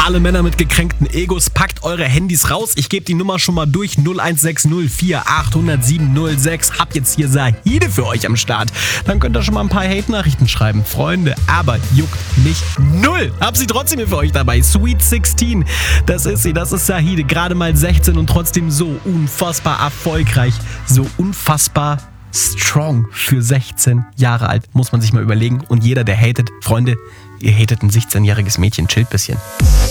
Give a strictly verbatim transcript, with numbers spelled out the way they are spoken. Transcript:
alle Männer mit gekränkten Egos, packt eure Handys raus. Ich gebe die Nummer schon mal durch. null eins sechs null vier acht null null sieben null sechs. Hab jetzt hier Sahide für euch am Start. Dann könnt ihr schon mal ein paar Hate-Nachrichten schreiben. Freunde, aber juckt mich null. Hab sie trotzdem hier für euch dabei. Sweet sechzehn, das ist sie, das ist Sahide. Gerade mal sechzehn und trotzdem so unfassbar erfolgreich. So unfassbar strong für sechzehn Jahre alt. Muss man sich mal überlegen. Und jeder, der hatet, Freunde, ihr hatet ein sechzehnjähriges Mädchen. Chillt ein bisschen.